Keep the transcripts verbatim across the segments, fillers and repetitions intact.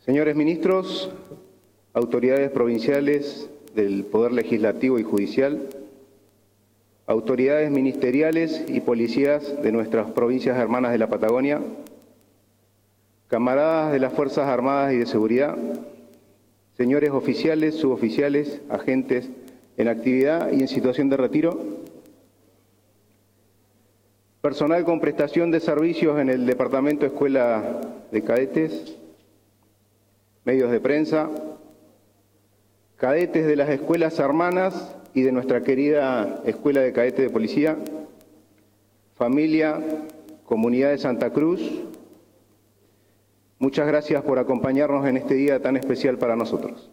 Señores ministros, autoridades provinciales del Poder Legislativo y Judicial, autoridades ministeriales y policías de nuestras provincias hermanas de la Patagonia, camaradas de las Fuerzas Armadas y de Seguridad, señores oficiales, suboficiales, agentes en actividad y en situación de retiro, personal con prestación de servicios en el Departamento Escuela de Cadetes, medios de prensa, cadetes de las escuelas hermanas y de nuestra querida Escuela de Cadetes de Policía, familia, comunidad de Santa Cruz, muchas gracias por acompañarnos en este día tan especial para nosotros.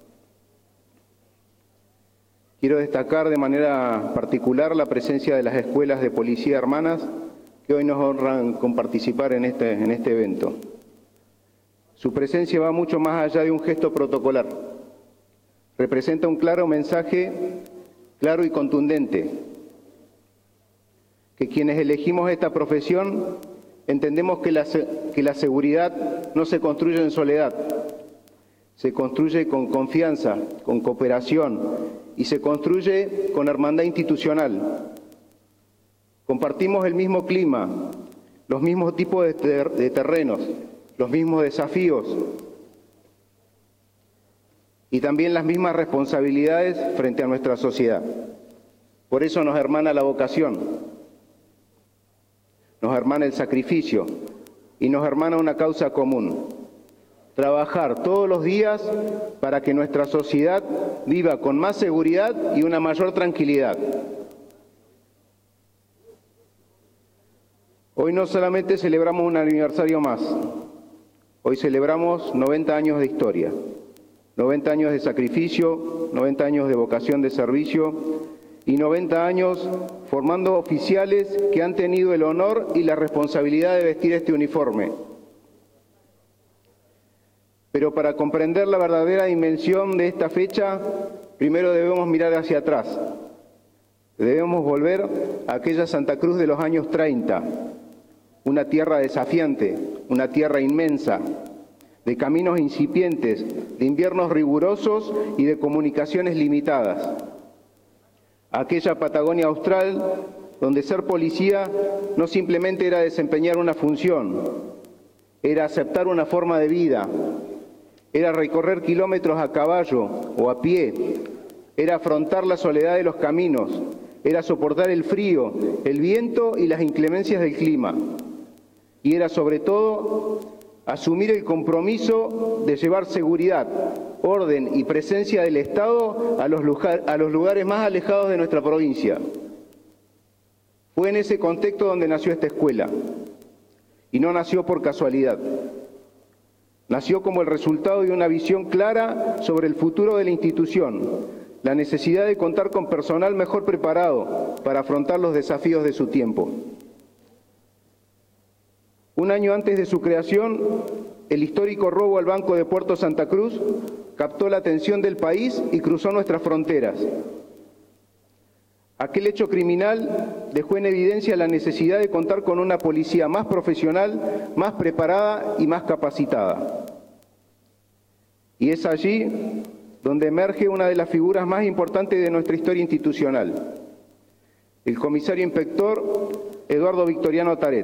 Quiero destacar de manera particular la presencia de las escuelas de policía hermanas que hoy nos honran con participar en este, en este evento. Su presencia va mucho más allá de un gesto protocolar. Representa un claro mensaje, claro y contundente, que quienes elegimos esta profesión entendemos que la, que la seguridad no se construye en soledad, se construye con confianza, con cooperación y se construye con hermandad institucional. Compartimos el mismo clima, los mismos tipos de, ter de terrenos, los mismos desafíos y también las mismas responsabilidades frente a nuestra sociedad. Por eso nos hermana la vocación, nos hermana el sacrificio y nos hermana una causa común: trabajar todos los días para que nuestra sociedad viva con más seguridad y una mayor tranquilidad. Hoy no solamente celebramos un aniversario más, hoy celebramos noventa años de historia, noventa años de sacrificio, noventa años de vocación de servicio y noventa años formando oficiales que han tenido el honor y la responsabilidad de vestir este uniforme. Pero para comprender la verdadera dimensión de esta fecha, primero debemos mirar hacia atrás. Debemos volver a aquella Santa Cruz de los años treinta, una tierra desafiante, una tierra inmensa, de caminos incipientes, de inviernos rigurosos y de comunicaciones limitadas. Aquella Patagonia austral donde ser policía no simplemente era desempeñar una función, era aceptar una forma de vida, era recorrer kilómetros a caballo o a pie, era afrontar la soledad de los caminos, era soportar el frío, el viento y las inclemencias del clima. Y era sobre todo asumir el compromiso de llevar seguridad, orden y presencia del Estado a los, lugar, a los lugares más alejados de nuestra provincia. Fue en ese contexto donde nació esta escuela, y no nació por casualidad. Nació como el resultado de una visión clara sobre el futuro de la institución, la necesidad de contar con personal mejor preparado para afrontar los desafíos de su tiempo. Un año antes de su creación, el histórico robo al Banco de Puerto Santa Cruz captó la atención del país y cruzó nuestras fronteras. Aquel hecho criminal dejó en evidencia la necesidad de contar con una policía más profesional, más preparada y más capacitada. Y es allí donde emerge una de las figuras más importantes de nuestra historia institucional, el comisario inspector Eduardo Victoriano Taret.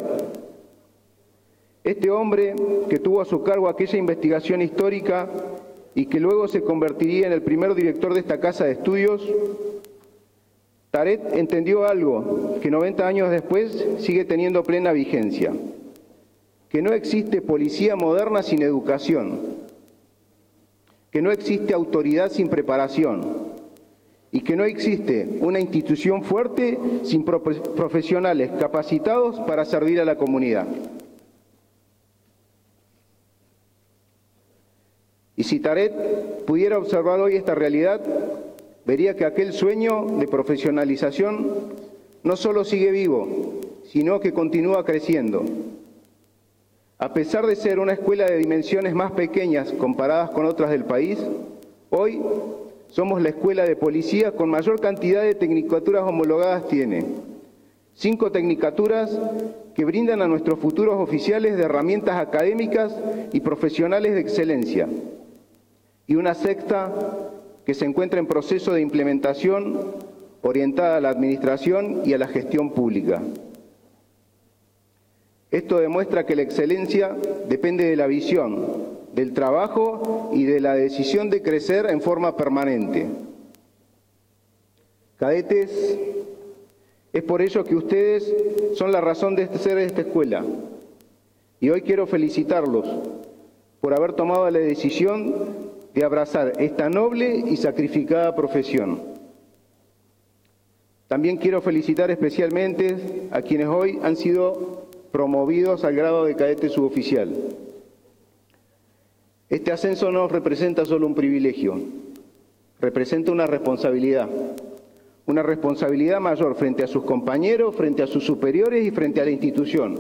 Este hombre, que tuvo a su cargo aquella investigación histórica y que luego se convertiría en el primer director de esta casa de estudios, Taret entendió algo que noventa años después sigue teniendo plena vigencia: que no existe policía moderna sin educación, que no existe autoridad sin preparación y que no existe una institución fuerte sin profesionales capacitados para servir a la comunidad. Y si Taret pudiera observar hoy esta realidad, vería que aquel sueño de profesionalización no solo sigue vivo, sino que continúa creciendo. A pesar de ser una escuela de dimensiones más pequeñas comparadas con otras del país, hoy somos la escuela de policía con mayor cantidad de tecnicaturas homologadas tiene. cinco tecnicaturas que brindan a nuestros futuros oficiales de herramientas académicas y profesionales de excelencia, y una sexta que se encuentra en proceso de implementación orientada a la administración y a la gestión pública. Esto demuestra que la excelencia depende de la visión, del trabajo y de la decisión de crecer en forma permanente. Cadetes, es por ello que ustedes son la razón de ser de esta escuela. Y hoy quiero felicitarlos por haber tomado la decisión de abrazar esta noble y sacrificada profesión. También quiero felicitar especialmente a quienes hoy han sido promovidos al grado de cadete suboficial. Este ascenso no representa solo un privilegio, representa una responsabilidad. Una responsabilidad mayor frente a sus compañeros, frente a sus superiores y frente a la institución.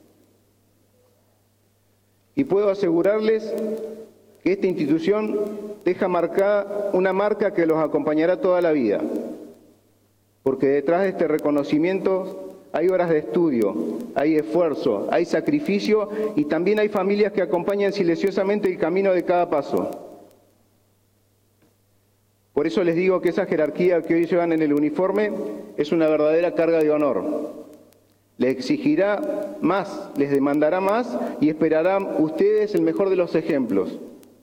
Y puedo asegurarles que esta institución deja marcada una marca que los acompañará toda la vida, porque detrás de este reconocimiento hay horas de estudio, hay esfuerzo, hay sacrificio y también hay familias que acompañan silenciosamente el camino de cada paso. Por eso les digo que esa jerarquía que hoy llevan en el uniforme es una verdadera carga de honor. Les exigirá más, les demandará más y esperarán ustedes el mejor de los ejemplos.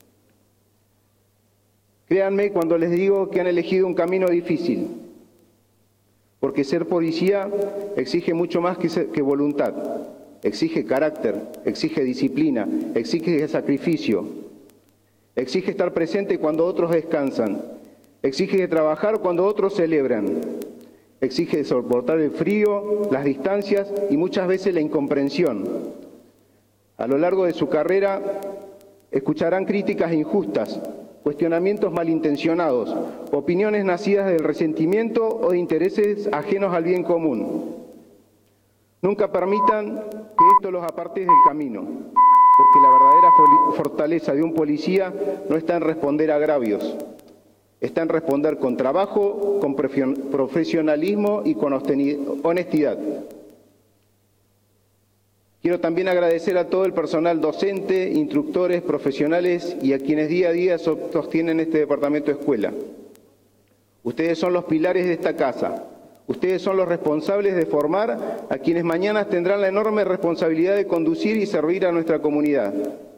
Créanme cuando les digo que han elegido un camino difícil, porque ser policía exige mucho más que, ser, que voluntad, exige carácter, exige disciplina, exige sacrificio, exige estar presente cuando otros descansan, exige trabajar cuando otros celebran, exige soportar el frío, las distancias y muchas veces la incomprensión. A lo largo de su carrera escucharán críticas injustas, cuestionamientos malintencionados, opiniones nacidas del resentimiento o de intereses ajenos al bien común. Nunca permitan que esto los aparte del camino, porque la verdadera fortaleza de un policía no está en responder a agravios, está en responder con trabajo, con profesionalismo y con honestidad. Quiero también agradecer a todo el personal docente, instructores, profesionales y a quienes día a día sostienen este departamento de escuela. Ustedes son los pilares de esta casa. Ustedes son los responsables de formar a quienes mañana tendrán la enorme responsabilidad de conducir y servir a nuestra comunidad.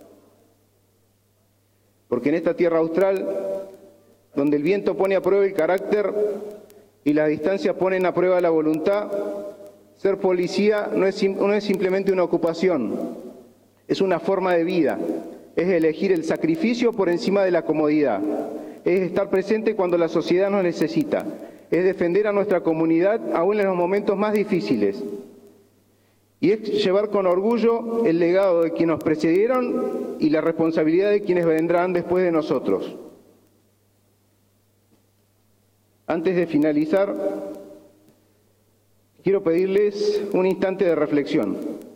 Porque en esta tierra austral, donde el viento pone a prueba el carácter y las distancias ponen a prueba la voluntad, ser policía no es, no es simplemente una ocupación, es una forma de vida, es elegir el sacrificio por encima de la comodidad, es estar presente cuando la sociedad nos necesita, es defender a nuestra comunidad aún en los momentos más difíciles, y es llevar con orgullo el legado de quienes nos precedieron y la responsabilidad de quienes vendrán después de nosotros. Antes de finalizar, quiero pedirles un instante de reflexión.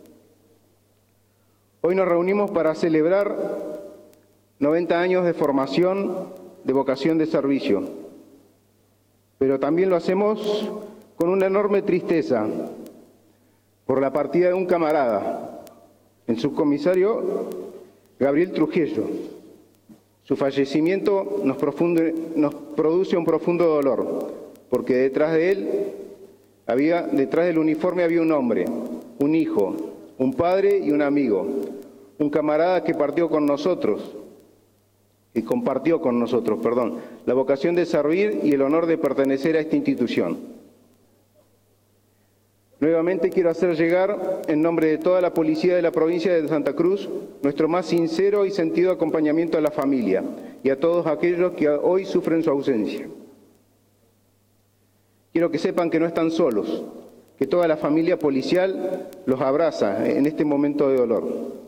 Hoy nos reunimos para celebrar noventa años de formación, de vocación de servicio, pero también lo hacemos con una enorme tristeza por la partida de un camarada, el subcomisario Gabriel Trujillo. Su fallecimiento nos, profunde, nos produce un profundo dolor, porque detrás de él, había, detrás del uniforme había un hombre, un hijo, un padre y un amigo, un camarada que partió con nosotros, y compartió con nosotros, perdón, la vocación de servir y el honor de pertenecer a esta institución. Nuevamente quiero hacer llegar, en nombre de toda la policía de la provincia de Santa Cruz, nuestro más sincero y sentido acompañamiento a la familia y a todos aquellos que hoy sufren su ausencia. Quiero que sepan que no están solos, que toda la familia policial los abraza en este momento de dolor.